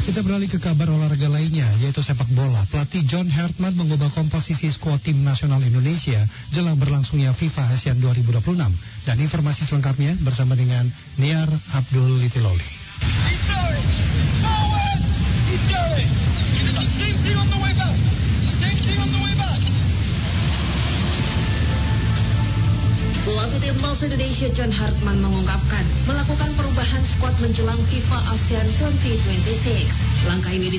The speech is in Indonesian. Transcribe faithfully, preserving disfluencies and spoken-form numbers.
Kita beralih ke kabar olahraga lainnya, yaitu sepak bola. Pelatih John Hartman mengubah komposisi skuad tim nasional Indonesia jelang berlangsungnya FIFA ASEAN dua ribu dua puluh enam. Dan informasi selengkapnya bersama dengan Niar Abdul Litiloli. Pelatih timnas Indonesia John Hartman mengungkapkan melakukan perubahan skuad menjelang FIFA ASEAN dua ribu dua puluh enam. Langkah ini